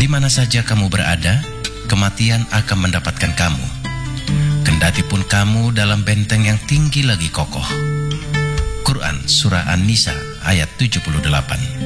mana saja kamu berada, kematian akan mendapatkan kamu. Kendati pun kamu dalam benteng yang tinggi lagi kokoh. Quran Surah An-Nisa ayat 78.